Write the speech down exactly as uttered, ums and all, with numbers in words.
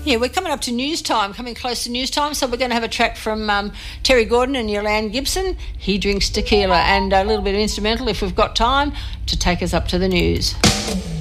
Yeah, we're coming up to news time, coming close to news time, so we're going to have a track from um, Terry Gordon and Yolande Gibson. He drinks tequila, and a little bit of instrumental if we've got time to take us up to the news.